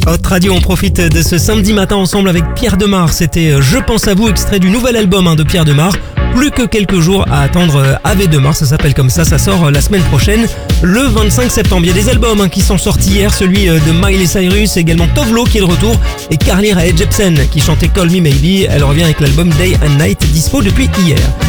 Hot Radio, on profite de ce samedi matin ensemble avec Pierre Demar. C'était Je pense à vous, extrait du nouvel album de Pierre Demar. Plus que quelques jours à attendre. Ave Demar, ça s'appelle comme ça sort la semaine prochaine, le 25 septembre. Il y a des albums qui sont sortis hier, celui de Miley Cyrus, également Tovlo qui est de retour, et Carly Rae Jepsen qui chantait Call Me Maybe. Elle revient avec l'album Day and Night, dispo depuis hier.